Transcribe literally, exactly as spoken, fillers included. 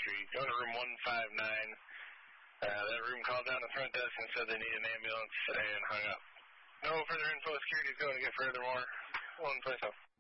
Street. Go to room one five nine. Uh, that room called down the front desk and said they need an ambulance and hung up. No further info. Security's going to get furthermore. One place up.